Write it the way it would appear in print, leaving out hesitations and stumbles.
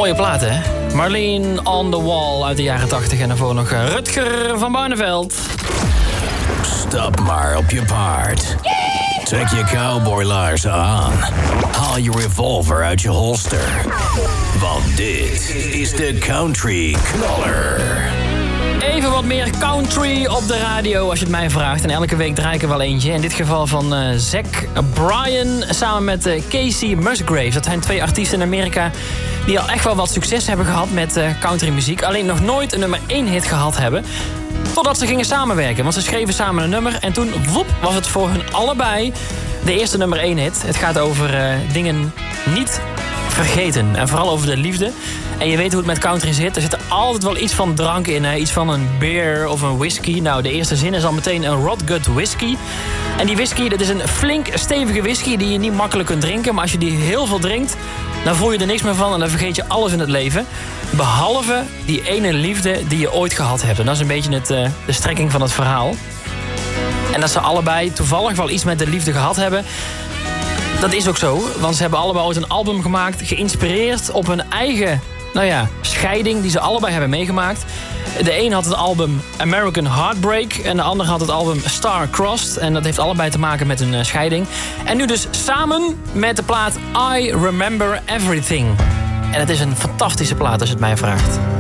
Mooie plaat, hè? Marlene on the Wall uit de jaren 80. En daarvoor nog Rutger van Barneveld. Stap maar op je paard. Trek je cowboylaarzen aan. Haal je revolver uit je holster. Want dit is de Country Knaller. Even wat meer country op de radio als je het mij vraagt. En elke week draai ik er wel eentje. In dit geval van Zach Bryan samen met Casey Musgraves. Dat zijn 2 artiesten in Amerika die al echt wel wat succes hebben gehad met countrymuziek. Alleen nog nooit een nummer 1 hit gehad hebben. Totdat ze gingen samenwerken. Want ze schreven samen een nummer. En toen, woep, was het voor hun allebei de eerste nummer 1 hit. Het gaat over dingen niet vergeten. En vooral over de liefde. En je weet hoe het met country zit. Er zit altijd wel iets van drank in. Hè? Iets van een beer of een whisky. Nou, de eerste zin is al meteen een Rotgut whisky. En die whisky, dat is een flink stevige whisky die je niet makkelijk kunt drinken. Maar als je die heel veel drinkt, dan voel je er niks meer van. En dan vergeet je alles in het leven. Behalve die ene liefde die je ooit gehad hebt. En dat is een beetje de strekking van het verhaal. En dat ze allebei toevallig wel iets met de liefde gehad hebben. Dat is ook zo, want ze hebben allebei ooit een album gemaakt, geïnspireerd op hun eigen, scheiding die ze allebei hebben meegemaakt. De een had het album American Heartbreak en de ander had het album Star Crossed. En dat heeft allebei te maken met een scheiding. En nu dus samen met de plaat I Remember Everything. En het is een fantastische plaat als je het mij vraagt.